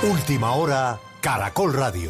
Última hora, Caracol Radio.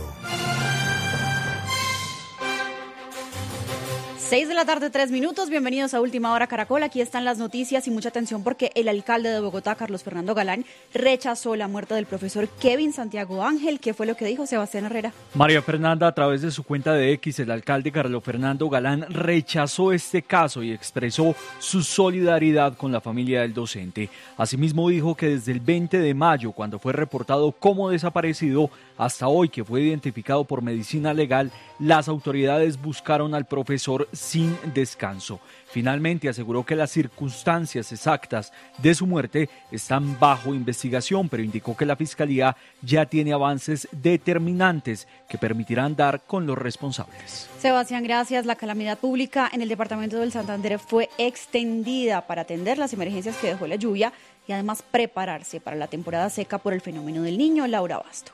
6:03 p.m, bienvenidos a Última Hora Caracol, aquí están las noticias y mucha atención porque el alcalde de Bogotá, Carlos Fernando Galán, rechazó la muerte del profesor Kevin Santiago Ángel. ¿Qué fue lo que dijo Sebastián Herrera? María Fernanda, a través de su cuenta de X, el alcalde Carlos Fernando Galán rechazó este caso y expresó su solidaridad con la familia del docente. Asimismo dijo que desde el 20 de mayo, cuando fue reportado como desaparecido, hasta hoy que fue identificado por medicina legal, las autoridades buscaron al profesor sin descanso. Finalmente aseguró que las circunstancias exactas de su muerte están bajo investigación, pero indicó que la Fiscalía ya tiene avances determinantes que permitirán dar con los responsables. Sebastián, gracias. La calamidad pública en el departamento del Santander fue extendida para atender las emergencias que dejó la lluvia y además prepararse para la temporada seca por el fenómeno del Niño. Laura Basto.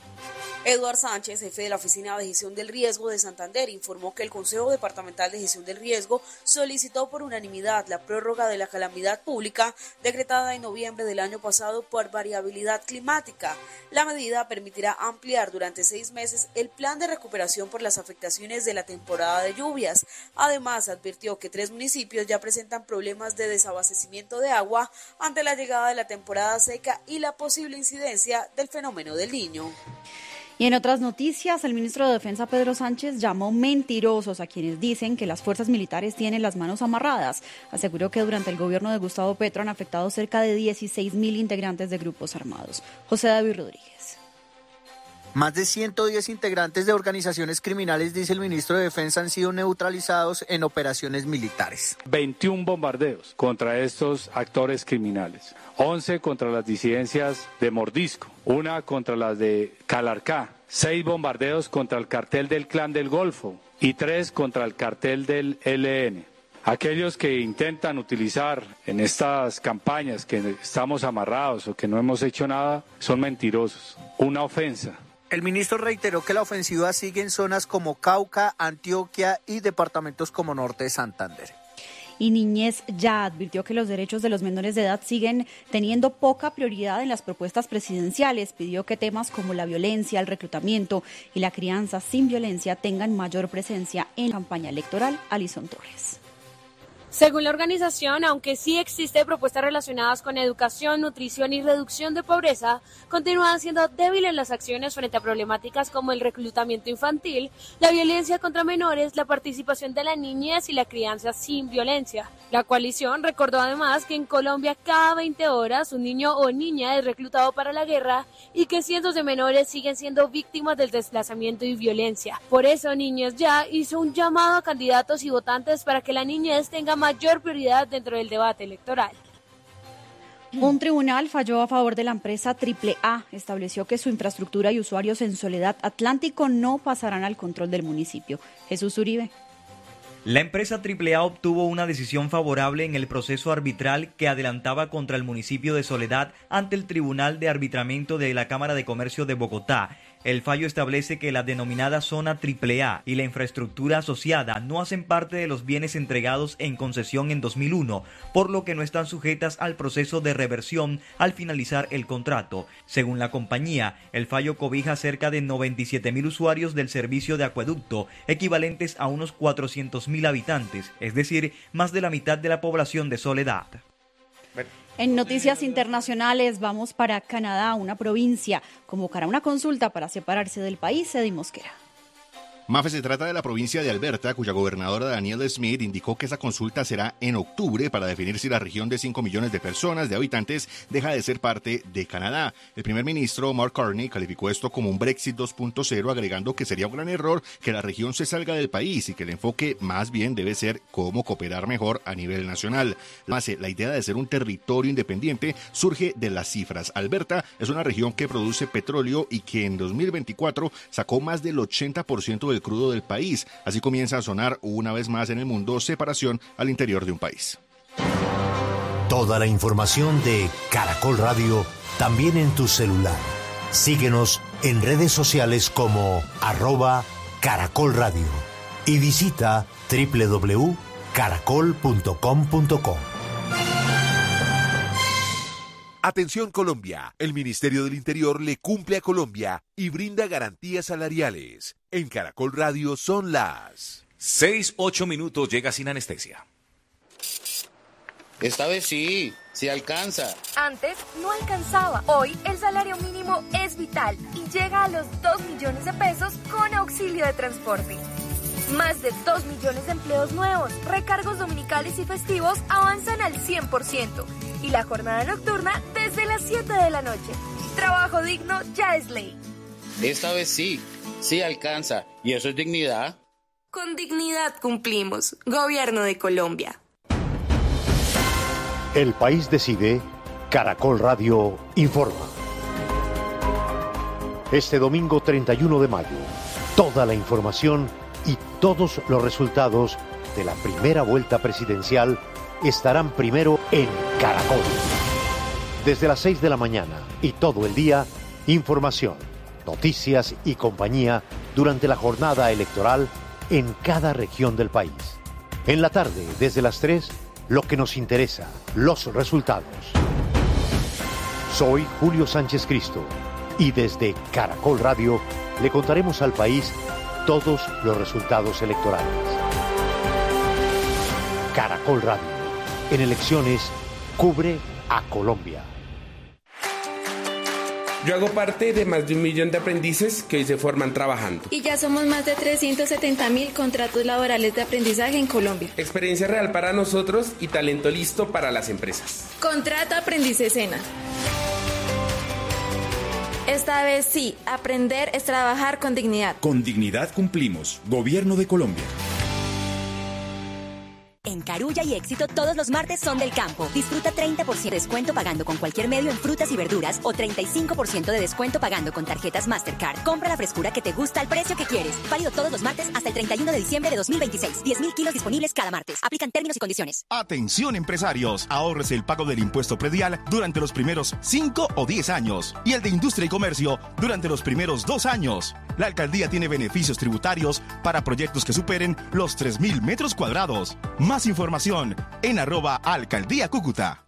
Eduard Sánchez, jefe de la Oficina de Gestión del Riesgo de Santander, informó que el Consejo Departamental de Gestión del Riesgo solicitó por unanimidad la prórroga de la calamidad pública decretada en noviembre del año pasado por variabilidad climática. La medida permitirá ampliar durante 6 meses el plan de recuperación por las afectaciones de la temporada de lluvias. Además, advirtió que 3 municipios ya presentan problemas de desabastecimiento de agua ante la llegada de la temporada seca y la posible incidencia del fenómeno del Niño. Y en otras noticias, el ministro de Defensa Pedro Sánchez llamó mentirosos a quienes dicen que las fuerzas militares tienen las manos amarradas. Aseguró que durante el gobierno de Gustavo Petro han afectado cerca de 16.000 integrantes de grupos armados. José David Rodríguez. Más de 110 integrantes de organizaciones criminales, dice el ministro de Defensa, han sido neutralizados en operaciones militares. 21 bombardeos contra estos actores criminales, 11 contra las disidencias de Mordisco, 1 contra las de Calarcá, 6 bombardeos contra el cartel del Clan del Golfo y 3 contra el cartel del ELN. Aquellos que intentan utilizar en estas campañas que estamos amarrados o que no hemos hecho nada son mentirosos, una ofensa. El ministro reiteró que la ofensiva sigue en zonas como Cauca, Antioquia y departamentos como Norte de Santander. Y Niñez Ya advirtió que los derechos de los menores de edad siguen teniendo poca prioridad en las propuestas presidenciales. Pidió que temas como la violencia, el reclutamiento y la crianza sin violencia tengan mayor presencia en la campaña electoral. Alison Torres. Según la organización, aunque sí existen propuestas relacionadas con educación, nutrición y reducción de pobreza, continúan siendo débiles las acciones frente a problemáticas como el reclutamiento infantil, la violencia contra menores, la participación de la niñez y la crianza sin violencia. La coalición recordó además que en Colombia cada 20 horas un niño o niña es reclutado para la guerra y que cientos de menores siguen siendo víctimas del desplazamiento y violencia. Por eso Niñez Ya hizo un llamado a candidatos y votantes para que la niñez tenga mayor prioridad dentro del debate electoral. Un tribunal falló a favor de la empresa AAA. Estableció que su infraestructura y usuarios en Soledad Atlántico no pasarán al control del municipio. Jesús Uribe. La empresa AAA obtuvo una decisión favorable en el proceso arbitral que adelantaba contra el municipio de Soledad ante el Tribunal de Arbitramiento de la Cámara de Comercio de Bogotá. El fallo establece que la denominada zona AAA y la infraestructura asociada no hacen parte de los bienes entregados en concesión en 2001, por lo que no están sujetas al proceso de reversión al finalizar el contrato. Según la compañía, el fallo cobija cerca de 97.000 usuarios del servicio de acueducto, equivalentes a unos 400.000 habitantes, es decir, más de la mitad de la población de Soledad. En noticias internacionales vamos para Canadá. Una provincia convocará una consulta para separarse del país. Eddie Mosquera. Mafe, se trata de la provincia de Alberta, cuya gobernadora Danielle Smith indicó que esa consulta será en octubre para definir si la región de 5 millones de personas, de habitantes, deja de ser parte de Canadá. El primer ministro Mark Carney calificó esto como un Brexit 2.0, agregando que sería un gran error que la región se salga del país y que el enfoque más bien debe ser cómo cooperar mejor a nivel nacional. Además, la idea de ser un territorio independiente surge de las cifras. Alberta es una región que produce petróleo y que en 2024 sacó más del 80% del crudo del país. Así comienza a sonar una vez más en el mundo separación al interior de un país. Toda la información de Caracol Radio también en tu celular. Síguenos en redes sociales como @Caracol Radio y visita www.caracol.com.co. Atención Colombia, el Ministerio del Interior le cumple a Colombia y brinda garantías salariales. En Caracol Radio son las 6:08 minutos, llega sin anestesia. Esta vez sí alcanza. Antes no alcanzaba. Hoy el salario mínimo es vital y llega a los 2 millones de pesos con auxilio de transporte. Más de 2 millones de empleos nuevos, recargos dominicales y festivos avanzan al 100% y la jornada nocturna desde las 7 de la noche. Trabajo digno ya es ley. Esta vez sí alcanza. ¿Y eso es dignidad? Con dignidad cumplimos. Gobierno de Colombia. El país decide, Caracol Radio informa. Este domingo 31 de mayo, toda la información y todos los resultados de la primera vuelta presidencial estarán primero en Caracol. Desde las 6 de la mañana y todo el día, información, noticias y compañía durante la jornada electoral en cada región del país. En la tarde, desde las 3, lo que nos interesa, los resultados. Soy Julio Sánchez Cristo y desde Caracol Radio le contaremos al país todos los resultados electorales. Caracol Radio, en elecciones, cubre a Colombia. Yo hago parte de más de 1 millón de aprendices que hoy se forman trabajando. Y ya somos más de 370.000 contratos laborales de aprendizaje en Colombia. Experiencia real para nosotros y talento listo para las empresas. Contrata Aprendices SENA. Esta vez sí, aprender es trabajar con dignidad. Con dignidad cumplimos. Gobierno de Colombia. En Carulla y Éxito todos los martes son del campo. Disfruta 30% de descuento pagando con cualquier medio en frutas y verduras o 35% de descuento pagando con tarjetas Mastercard. Compra la frescura que te gusta al precio que quieres. Válido todos los martes hasta el 31 de diciembre de 2026. 10.000 kilos disponibles cada martes. Aplican términos y condiciones. Atención empresarios, ahórrese el pago del impuesto predial durante los primeros 5 o 10 años y el de industria y comercio durante los primeros 2 años. La alcaldía tiene beneficios tributarios para proyectos que superen los 3.000 metros cuadrados. Más información en @alcaldía Cúcuta.